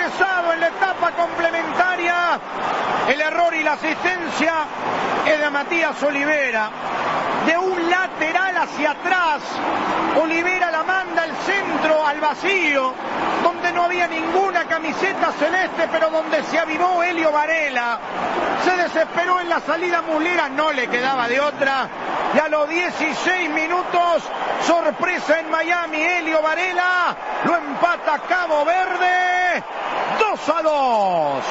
ingresado en la etapa complementaria. El error y la asistencia es de Matías Olivera. De un lateral hacia atrás, Olivera la manda al centro, al vacío, donde no había ninguna camiseta celeste, pero donde se avivó Helio Varela. Se desesperó en la salida Muslera, no le quedaba de otra. Y a los 16 minutos, sorpresa en Miami, Helio Varela lo empata Cabo Verde, 2-2.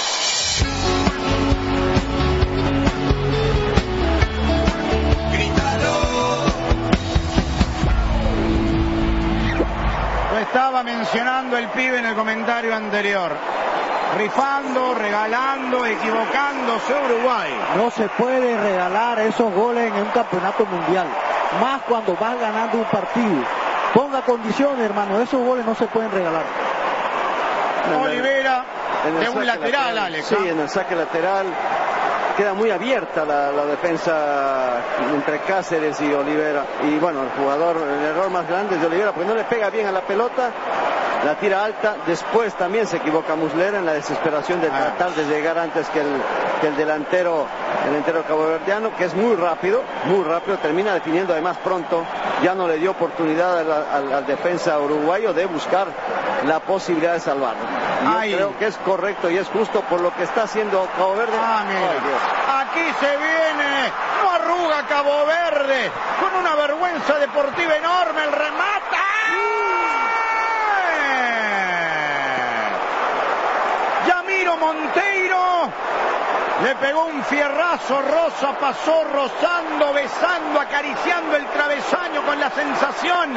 Lo estaba mencionando el pibe en el comentario anterior. Rifando, regalando, equivocándose Uruguay. No se puede regalar esos goles en un campeonato mundial, más cuando vas ganando un partido. Ponga condiciones, hermano, esos goles no se pueden regalar. Olivera de un lateral, Alex. Sí, en el saque lateral queda muy abierta la defensa entre Cáceres y Olivera. Y bueno, el error más grande es de Olivera, porque no le pega bien a la pelota. La tira alta, después también se equivoca Muslera en la desesperación de tratar de llegar antes que el delantero caboverdiano, que es muy rápido, termina definiendo además pronto, ya no le dio oportunidad al defensa uruguayo de buscar la posibilidad de salvarlo. Y yo creo que es correcto y es justo por lo que está haciendo Cabo Verde. Aquí se viene, no arruga Cabo Verde, con una vergüenza deportiva enorme, el remata. Yamiro Monteiro le pegó un fierrazo, Rosa pasó rozando, besando, acariciando el travesaño con la sensación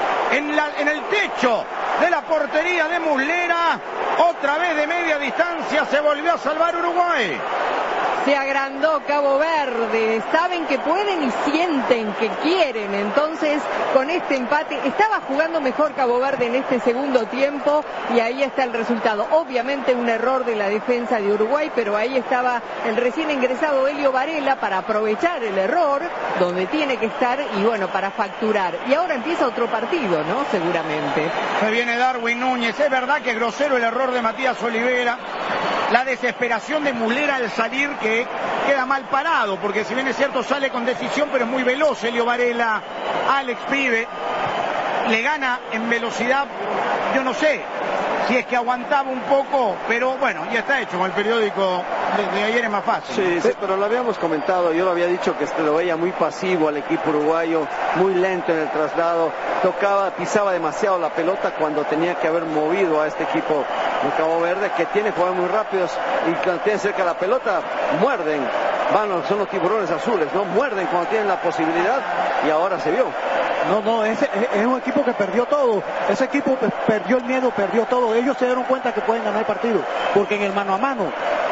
en el techo de la portería de Muslera. Otra vez de media distancia se volvió a salvar Uruguay. Se agrandó Cabo Verde, saben que pueden y sienten que quieren, entonces con este empate estaba jugando mejor Cabo Verde en este segundo tiempo y ahí está el resultado. Obviamente un error de la defensa de Uruguay, pero ahí estaba el recién ingresado Helio Varela para aprovechar el error donde tiene que estar y bueno, para facturar. Y ahora empieza otro partido, ¿no? Seguramente. Se viene Darwin Núñez, es verdad que es grosero el error de Matías Olivera. La desesperación de Muslera al salir, que queda mal parado, porque si bien es cierto sale con decisión, pero es muy veloz Helio Varela. Alex Pibe le gana en velocidad, yo no sé si es que aguantaba un poco, pero bueno, ya está hecho, con el periódico de ayer es más fácil. Sí, pero lo habíamos comentado, yo lo había dicho que lo veía muy pasivo al equipo uruguayo, muy lento en el traslado, pisaba demasiado la pelota cuando tenía que haber movido a este equipo de Cabo Verde, que tiene jugadores muy rápidos y cuando tienen cerca la pelota, muerden, son los tiburones azules, ¿no? Muerden cuando tienen la posibilidad y ahora se vio. No, es un equipo que perdió todo. Ese equipo perdió el miedo, perdió todo. Ellos se dieron cuenta que pueden ganar el partido, porque en el mano a mano,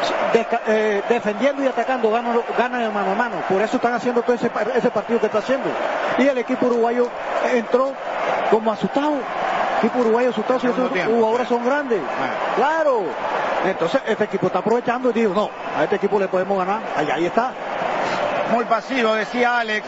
defendiendo y atacando, ganan el mano a mano. Por eso están haciendo todo ese partido que está haciendo. Y el equipo uruguayo entró como asustado. El equipo uruguayo asustado, si esos jugadores son grandes. Claro. Entonces este equipo está aprovechando y dijo, no, a este equipo le podemos ganar. Ahí está. Muy pasivo, decía Alex.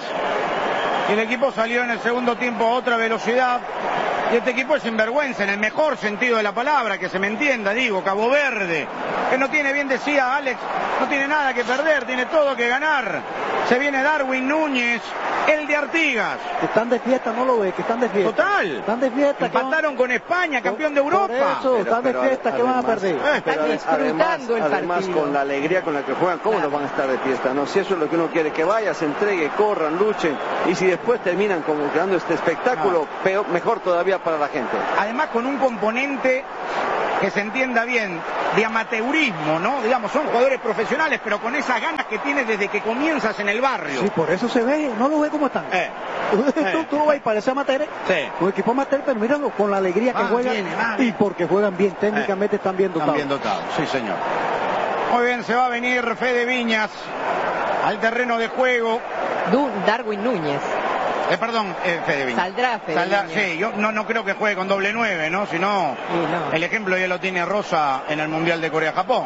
Y el equipo salió en el segundo tiempo a otra velocidad. Y este equipo es sinvergüenza, en el mejor sentido de la palabra, que se me entienda, digo, Cabo Verde, que no tiene, bien decía Alex, no tiene nada que perder, tiene todo que ganar. Se viene Darwin Núñez, el de Artigas. Están de fiesta, ¿no lo ves? Que están de fiesta. Total. Están de fiesta. Empataron con España, campeón de Europa. Por eso, están de fiesta, ¿qué van a perder? Están disfrutando el partido. Además, con la alegría con la que juegan, ¿cómo no van a estar de fiesta? No, si eso es lo que uno quiere, que vaya, se entregue, corran, luchen, y si después terminan como creando este espectáculo, mejor todavía para la gente. Además, con un componente que se entienda bien, de amateurismo, ¿no? Digamos, son jugadores profesionales, pero con esas ganas que tienes desde que comienzas en el barrio. Sí, por eso se ve, no lo ves como están. Tú lo ves y parece amateur. Sí. Un equipo amateur, pero míralo, con la alegría que juegan. Y porque juegan bien, técnicamente están bien dotados. Están bien dotados, sí señor. Muy bien, se va a venir Fede Viñas al terreno de juego. Darwin Núñez. Perdón, Fede Viñas. Saldrá Fede Viñas. Sí, yo no creo que juegue con doble 9, ¿no? Si no, el ejemplo ya lo tiene Rosa en el Mundial de Corea-Japón.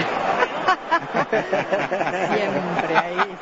Siempre ahí.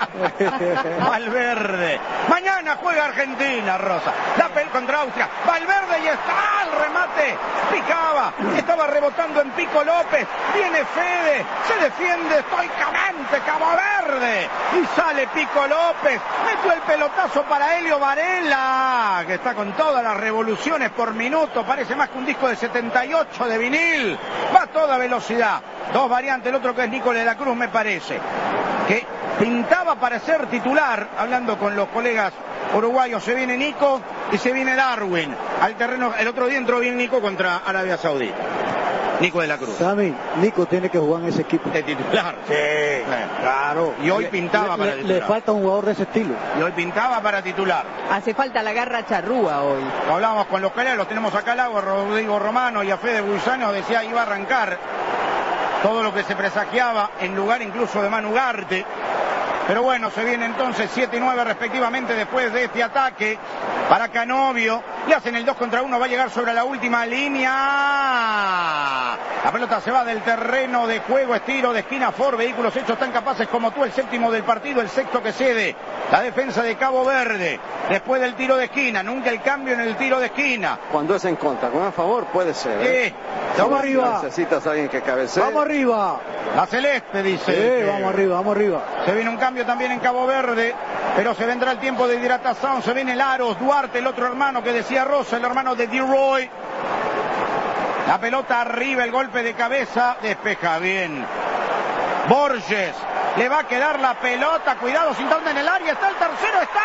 Valverde. Mañana juega Argentina, Rosa. La pel contra Austria. Valverde y está. remate, picaba, estaba rebotando en Pico López, viene Fede, se defiende estoicamente Cabo Verde y sale Pico López, metió el pelotazo para Helio Varela, que está con todas las revoluciones por minuto, parece más que un disco de 78 de vinil, va a toda velocidad. Dos variantes, el otro que es Nico de la Cruz, me parece, que pintaba para ser titular, hablando con los colegas uruguayos. Se viene Nico y se viene Darwin al terreno. El otro día entró bien Nico contra Arabia Saudita. Nico de la Cruz. Sammy, Nico tiene que jugar en ese equipo. De titular. Sí, claro. Y hoy pintaba para titular. Le falta un jugador de ese estilo. Y hoy pintaba para titular. Hace falta la garra charrúa hoy. Hablábamos con los colegas, los tenemos acá al lado, Rodrigo Romano y a Fede Buizano, decía iba a arrancar todo lo que se presagiaba en lugar incluso de Manu Ugarte. Pero bueno, se viene entonces 7 y 9 respectivamente después de este ataque para Canovio. Le hacen el 2 contra 1, va a llegar sobre la última línea. La pelota se va del terreno de juego, estilo de esquina. Ford, vehículos hechos tan capaces como tú, el séptimo del partido, el sexto que cede. La defensa de Cabo Verde, después del tiro de esquina, nunca el cambio en el tiro de esquina. Cuando es en contra, con a favor puede ser. Sí. Vamos arriba. Necesitas a alguien que cabecee. Vamos arriba. La celeste, dice. Sí, vamos arriba, vamos arriba. Se viene un cambio también en Cabo Verde, pero se vendrá el tiempo de hidratación. Se viene Laros, Duarte, el otro hermano que decía Rosa, el hermano de D-Roy. La pelota arriba, el golpe de cabeza, despeja bien. Borges, le va a quedar la pelota, cuidado, Sintonda en el área, está el tercero, está.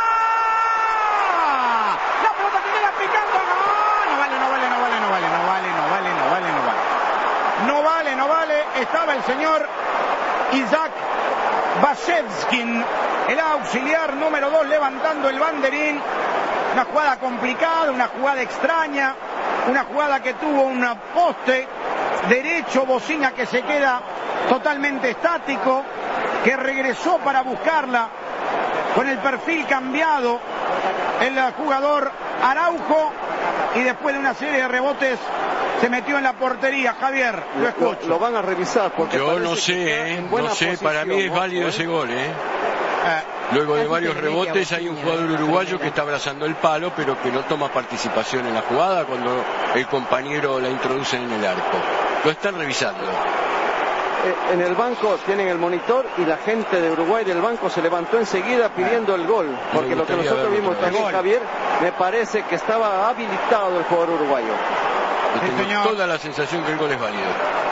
La pelota que queda picando, no vale, estaba el señor Isaac Bashevskin, el auxiliar número 2, levantando el banderín. Una jugada complicada, una jugada extraña, una jugada que tuvo un poste derecho, Bocina que se queda totalmente estático, que regresó para buscarla con el perfil cambiado el jugador Araujo, y después de una serie de rebotes se metió en la portería. Javier, lo escucho. Lo van a revisar porque yo no sé, para mí es válido ese gol, Luego de varios rebotes hay un jugador uruguayo que está abrazando el palo, pero que no toma participación en la jugada cuando el compañero la introduce en el arco. Lo están revisando. En el banco tienen el monitor y la gente de Uruguay del banco se levantó enseguida pidiendo el gol, porque lo que nosotros vimos también, Javier, me parece que estaba habilitado el jugador uruguayo. Yo tengo toda la sensación que el gol es válido.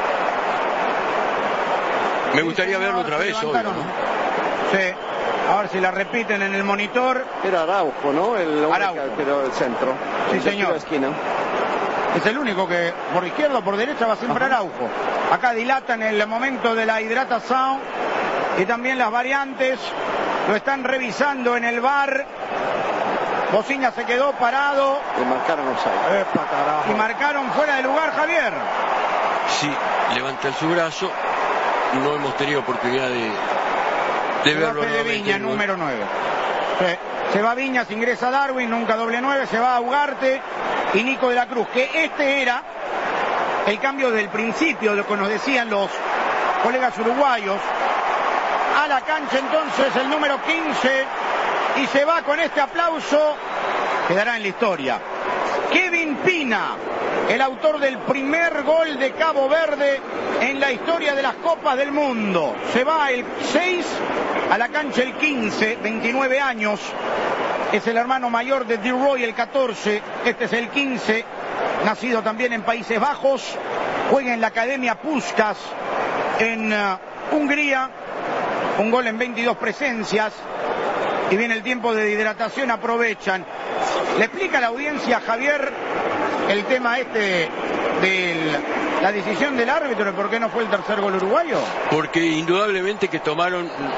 Me gustaría verlo otra vez, obvio, ¿no? Sí, a ver si la repiten en el monitor. Era Araujo, ¿no? El hombre que quedó el centro. Sí, señor. Esquina. Es el único que por izquierda o por derecha va siempre Araujo. Acá dilatan el momento de la hidratación y también las variantes. Lo están revisando en el VAR. Bocina se quedó parado. Le marcaron offside. Y marcaron fuera de lugar, Javier. Sí, levanta su brazo. No hemos tenido oportunidad de verlo. De Viña, número 9. Se va Viñas, ingresa Darwin, nunca doble 9, se va a Ugarte y Nico de la Cruz, que este era el cambio del principio, lo que nos decían los colegas uruguayos. A la cancha entonces el número 15 y se va con este aplauso, quedará en la historia. Kevin Pina, el autor del primer gol de Cabo Verde en la historia de las Copas del Mundo. Se va el 6, a la cancha el 15, 29 años. Es el hermano mayor de D-Roy, el 14. Este es el 15, nacido también en Países Bajos. Juega en la Academia Puskás en Hungría. Un gol en 22 presencias. Y viene el tiempo de hidratación, aprovechan. Le explica a la audiencia, Javier, el tema de la decisión del árbitro, ¿por qué no fue el tercer gol uruguayo? Porque indudablemente que tomaron